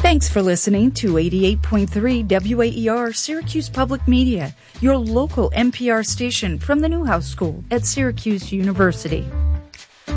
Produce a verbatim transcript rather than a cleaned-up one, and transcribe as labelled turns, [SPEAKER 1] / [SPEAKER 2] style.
[SPEAKER 1] Thanks for listening to eighty-eight point three W A E R Syracuse Public Media, your local N P R station from the Newhouse School at Syracuse University.